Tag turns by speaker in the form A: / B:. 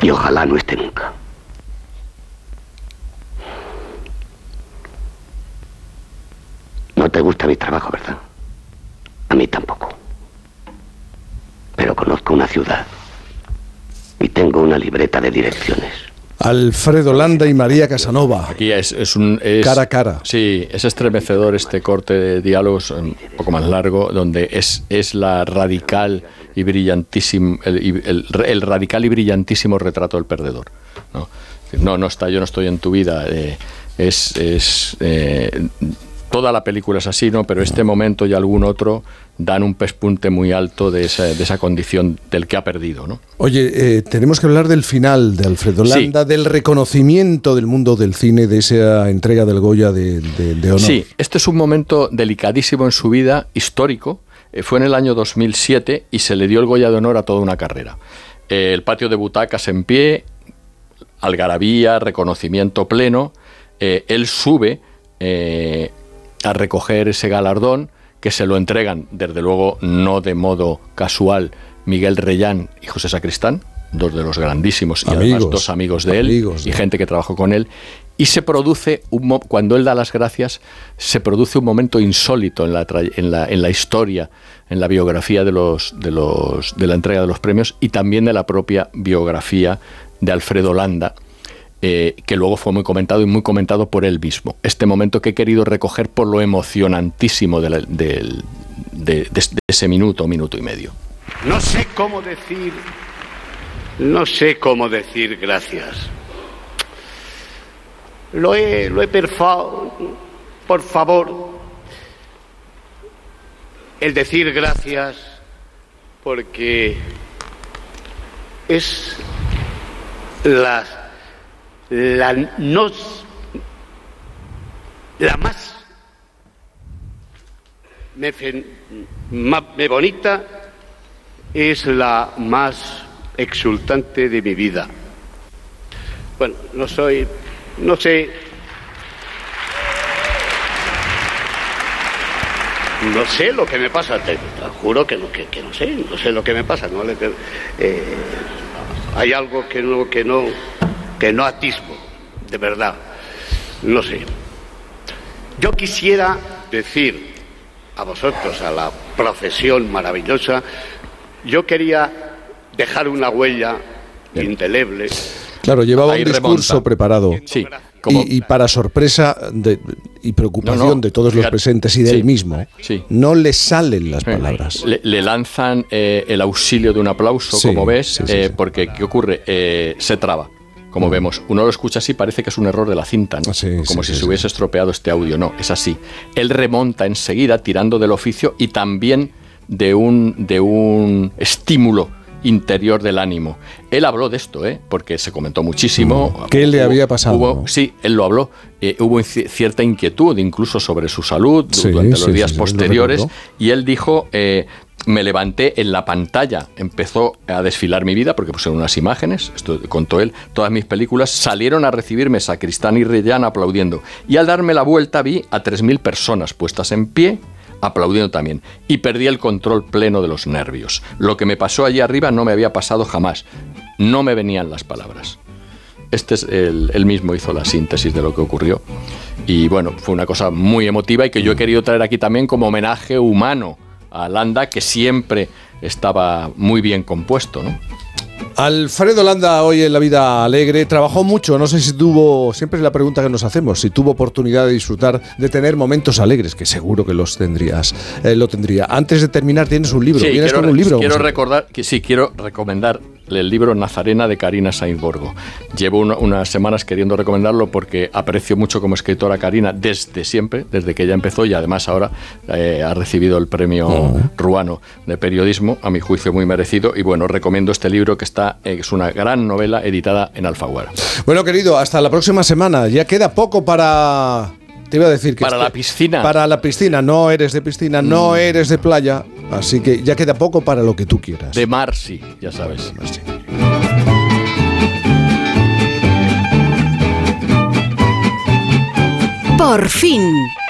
A: Y ojalá no esté nunca. No te gusta mi trabajo, ¿verdad? A mí tampoco. Pero conozco una ciudad y tengo una libreta de direcciones.
B: Alfredo Landa y María Casanova.
C: Aquí es
B: cara a cara.
C: Sí, es estremecedor este corte de diálogos, un poco más largo, donde es la radical y brillantísimo, el radical y brillantísimo retrato del perdedor. No está, yo no estoy en tu vida. Toda la película es así, ¿no? Pero este momento y algún otro dan un pespunte muy alto de esa condición del que ha perdido, ¿no?
B: Oye, tenemos que hablar del final de Alfredo Landa, sí, del reconocimiento del mundo del cine, de esa entrega del Goya de honor.
C: Sí, este es un momento delicadísimo en su vida, histórico. Fue en el año 2007 y se le dio el Goya de honor a toda una carrera. El patio de butacas en pie, algarabía, reconocimiento pleno. Él sube a recoger ese galardón, que se lo entregan, desde luego no de modo casual, Miguel Reyán y José Sacristán, dos de los grandísimos, y además dos amigos de él, y gente que trabajó con él, y se produce, cuando él da las gracias, se produce un momento insólito en la historia, en la biografía de la entrega de los premios, y también de la propia biografía de Alfredo Landa, que luego fue muy comentado por él mismo. Este momento que he querido recoger por lo emocionantísimo de ese minuto y medio.
A: No sé cómo decir gracias. Lo he perfado, por favor, el decir gracias, porque es la más bonita, es la más exultante de mi vida. Bueno, no sé lo que me pasa, te juro que no sé lo que me pasa, ¿no? Hay algo que no atisbo, de verdad, no sé. Yo quisiera decir a vosotros, a la profesión maravillosa, yo quería dejar una huella indeleble.
B: Claro, llevaba un discurso preparado.
C: Sí.
B: Y para sorpresa y preocupación de todos los presentes y de él mismo, no le salen las palabras.
C: Le lanzan el auxilio de un aplauso, como ves, porque ¿qué ocurre? Se traba. Como vemos, uno lo escucha así, parece que es un error de la cinta, ¿no? Como si se hubiese estropeado este audio. No, es así. Él remonta enseguida, tirando del oficio y también de un estímulo interior del ánimo. Él habló de esto, porque se comentó muchísimo.
B: ¿Qué le había pasado?
C: Sí, él lo habló. Hubo cierta inquietud incluso sobre su salud durante los días posteriores, y él dijo... me levanté en la pantalla, empezó a desfilar mi vida, porque pusieron unas imágenes, esto contó él, todas mis películas, salieron a recibirme Sacristán y Reyán aplaudiendo, y al darme la vuelta vi a 3.000 personas puestas en pie, aplaudiendo también, y perdí el control pleno de los nervios. Lo que me pasó allí arriba no me había pasado jamás, no me venían las palabras. Él mismo hizo la síntesis de lo que ocurrió, y bueno, fue una cosa muy emotiva y que yo he querido traer aquí también como homenaje humano a Landa, que siempre estaba muy bien compuesto, ¿no?
B: Alfredo Landa, hoy en La Vida Alegre, trabajó mucho, no sé si tuvo, siempre es la pregunta que nos hacemos, si tuvo oportunidad de disfrutar, de tener momentos alegres, que seguro que lo tendría. Antes de terminar, tienes un libro, vienes con un libro.
C: Quiero recomendar el libro Nazarena de Karina Sainz Borgo. Llevo unas semanas queriendo recomendarlo porque aprecio mucho como escritora a Karina desde siempre, desde que ella empezó, y además ahora ha recibido el premio Ruano de periodismo, a mi juicio muy merecido, y bueno, recomiendo este libro que es una gran novela editada en Alfaguara.
B: Bueno, querido, hasta la próxima semana. Ya queda poco para... Te iba a decir que...
C: la piscina.
B: Para la piscina. No eres de piscina, no eres de playa. Así que ya queda poco para lo que tú quieras.
C: De mar, sí, ya sabes.
B: Sí.
D: Por fin.